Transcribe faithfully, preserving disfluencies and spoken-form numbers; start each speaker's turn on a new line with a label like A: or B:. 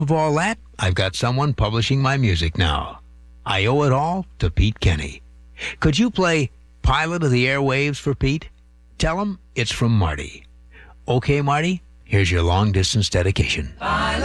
A: Of all that, I've got someone publishing my music now. I owe it all to Pete Kenny. Could you play Pilot of the Airwaves for Pete? Tell him it's from Marty. Okay, Marty, here's your long-distance dedication.